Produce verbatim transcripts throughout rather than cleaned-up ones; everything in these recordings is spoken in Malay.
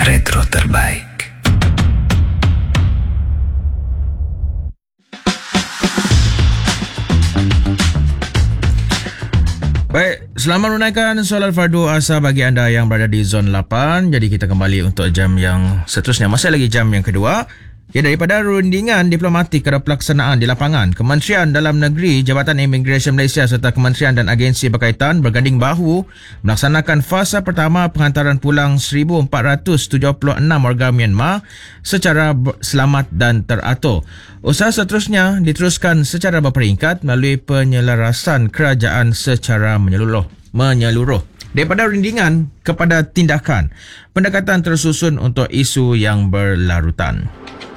Retro terbaik. Baik, selamat menunaikan solat fardu asar bagi anda yang berada di zon lapan. Jadi kita kembali untuk jam yang seterusnya. Masih lagi jam yang kedua. Ya, daripada rundingan diplomatik ke pelaksanaan di lapangan, Kementerian Dalam Negeri, Jabatan Imigresen Malaysia serta kementerian dan agensi berkaitan berganding bahu melaksanakan fasa pertama penghantaran pulang seribu empat ratus tujuh puluh enam warga Myanmar secara selamat dan teratur. Usaha seterusnya diteruskan secara berperingkat melalui penyelarasan kerajaan secara menyeluruh. menyeluruh. Daripada rundingan kepada tindakan, pendekatan tersusun untuk isu yang berlarutan.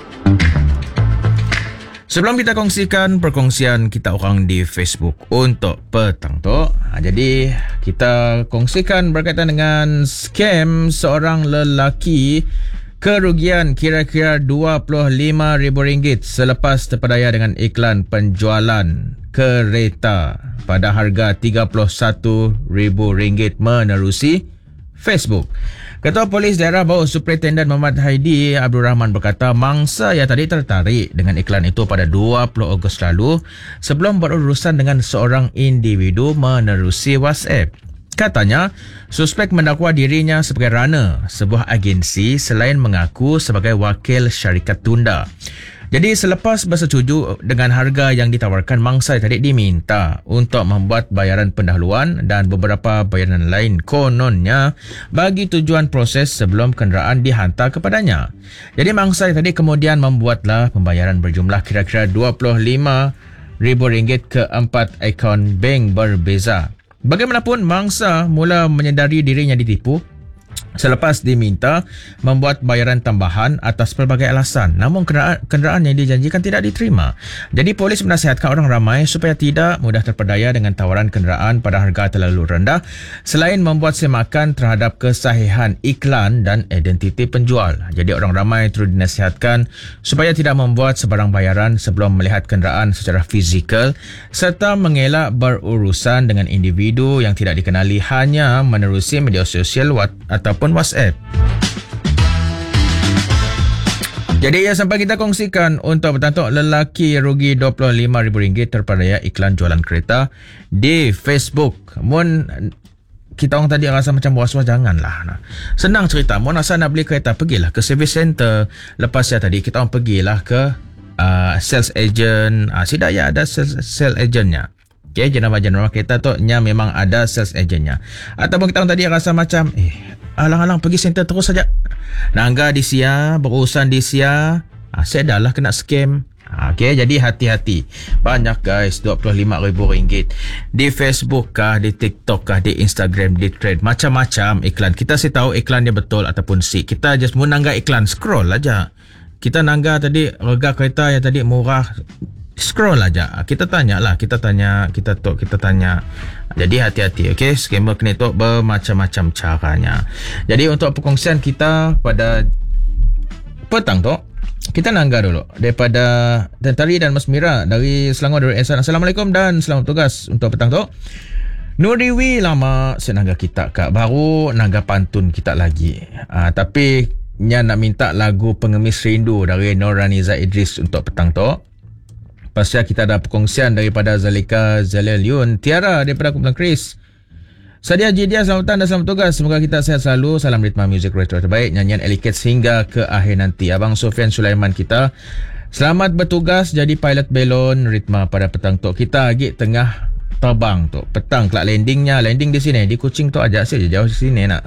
Sebelum kita kongsikan perkongsian kita orang di Facebook untuk petang tu, ha, jadi kita kongsikan berkaitan dengan scam seorang lelaki kerugian kira-kira dua puluh lima ribu ringgit selepas terpedaya dengan iklan penjualan kereta pada harga tiga puluh satu ribu ringgit menerusi Facebook. Ketua Polis Daerah Bawah Superintendent Muhammad Haidi Abdul Rahman berkata mangsa yang tadi tertarik dengan iklan itu pada dua puluh Ogos lalu sebelum berurusan dengan seorang individu menerusi WhatsApp. Katanya, suspek mendakwa dirinya sebagai runner sebuah agensi selain mengaku sebagai wakil syarikat tunda. Jadi selepas bersetuju dengan harga yang ditawarkan, mangsa tadi diminta untuk membuat bayaran pendahuluan dan beberapa bayaran lain kononnya bagi tujuan proses sebelum kenderaan dihantar kepadanya. Jadi mangsa tadi kemudian membuatlah pembayaran berjumlah kira-kira dua puluh lima ribu ringgit ke empat akaun bank berbeza. Bagaimanapun, mangsa mula menyedari dirinya ditipu selepas diminta membuat bayaran tambahan atas pelbagai alasan. Namun kenderaan, kenderaan yang dijanjikan tidak diterima. Jadi polis menasihatkan orang ramai supaya tidak mudah terpedaya dengan tawaran kenderaan pada harga terlalu rendah selain membuat semakan terhadap kesahihan iklan dan identiti penjual. Jadi orang ramai terus dinasihatkan supaya tidak membuat sebarang bayaran sebelum melihat kenderaan secara fizikal serta mengelak berurusan dengan individu yang tidak dikenali hanya menerusi media sosial ataupun WhatsApp. Jadi ya, sampai kita kongsikan untuk bertantuk lelaki rugi dua puluh lima ribu ringgit terpedaya iklan jualan kereta di Facebook. Mun kita orang tadi rasa macam was-was, janganlah. Nah, senang cerita. Mun asal nak beli kereta, pergilah ke service center. Lepas ya tadi kita orang pergilah ke uh, sales agent. Uh, Sidak ya ada sales, sales agentnya. Okay, jenama-jenama kereta tu nya memang ada sales agentnya. Ataupun kita orang tadi rasa macam eh alang-alang pergi center terus saja. Nangga di sia, berurusan di sia. Ha, saya dah lah kena scam. Ha, okay, jadi hati-hati. Banyak guys, dua puluh lima ribu ringgit. Di Facebook kah, di TikTok kah, di Instagram, di Thread. Macam-macam iklan. Kita sih tahu iklan dia betul ataupun si. Kita just mau nangga iklan, scroll aja. Kita nangga tadi, harga kereta yang tadi murah. Scroll aja. Kita tanya lah, kita tanya, kita tok, kita tanya. Jadi hati-hati, okey. Scammer kena tok bermacam-macam caranya. Jadi untuk perkongsian kita pada petang tu, kita nangga dulu daripada Tentari dan Mas Mira dari Selangor Darul Ihsan. Assalamualaikum dan selamat tugas untuk petang tu. Nuriwi lama senangga kita kak, baru nangga pantun kita lagi. Ah, tapi nya nak minta lagu Pengemis Rindu dari Nuraniza Idris untuk petang tu. Pasal kita ada perkongsian daripada Zalika Zalilyun, Tiara daripada Kumpulan Chris, Sadia Jidia, selamat petang dan selamat tugas. Semoga kita sehat selalu. Salam ritma muzik retro terbaik, nyanyian Eliket hingga ke akhir nanti. Abang Sofian Sulaiman kita, selamat bertugas jadi pilot belon ritma pada petang tu. Kita lagi tengah terbang tu. Petang kelak landingnya, landing di sini. Di Kuching tu ajak saya jauh sini nak.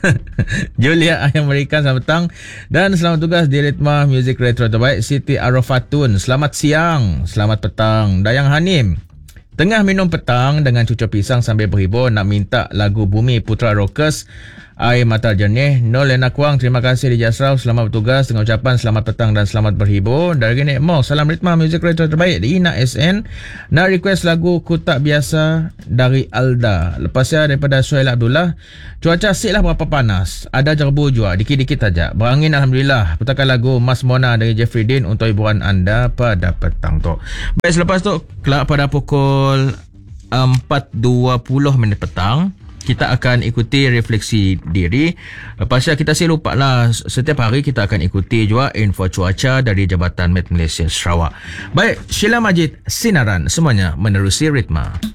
Julia Ayam Amerikan, selamat petang dan selamat tugas di ritma muzik retro terbaik. Siti Arofatun, selamat siang, selamat petang. Dayang Hanim, tengah minum petang dengan cucuk pisang sambil berhibur, nak minta lagu Bumi Putra Rockers, Air Mata Jernih. Nol Lena Kuang, terima kasih di Jasrau, selamat bertugas dengan ucapan selamat petang dan selamat berhibur. Dari Nek Mo, salam ritma muzik retro terbaik. Di Ina S N nak request lagu Ku Tak Biasa dari Alda. Lepasnya daripada Suhail Abdullah, cuaca asyik lah berapa panas, ada jerbu juga dikit-dikit saja, berangin alhamdulillah. Putakan lagu Mas Mona dari Jeffrey Dean untuk hiburan anda pada petang tu. Baik, selepas tu kelak pada pukul empat dua puluh minit petang kita akan ikuti refleksi diri. Lepas itu kita saya lupa lah, setiap hari kita akan ikuti juga info cuaca dari Jabatan Met Malaysia Sarawak. Baik, Sheila Majid, Sinaran, semuanya menerusi ritma.